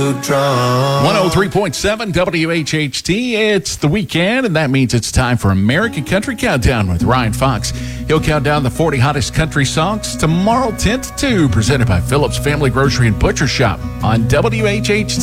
103.7 WHHT. It's the weekend, and that means it's time for American Country Countdown with Ryan Fox. He'll count down the 40 hottest country songs tomorrow 10 to 2, presented by Phillips Family Grocery and Butcher Shop on WHHT.